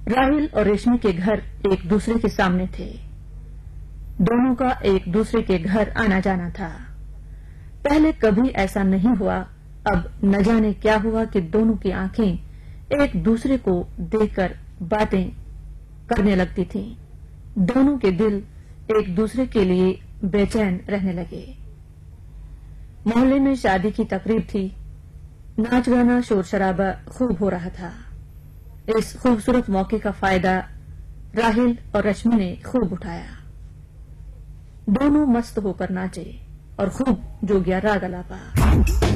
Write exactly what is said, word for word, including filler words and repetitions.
राहिल और रेशमी के घर एक दूसरे के सामने थे। दोनों का एक दूसरे के घर आना जाना था। पहले कभी ऐसा नहीं हुआ, अब न जाने क्या हुआ कि दोनों की आंखें एक दूसरे को देखकर बातें करने लगती थीं। दोनों के दिल एक दूसरे के लिए बेचैन रहने लगे। मोहल्ले में शादी की तकरीब थी। नाच गाना शोर शराबा खूब हो रहा था। इस खूबसूरत मौके का फायदा राहिल और रश्मि ने खूब उठाया। दोनों मस्त होकर नाचे और खूब जोगिया राग अलापा।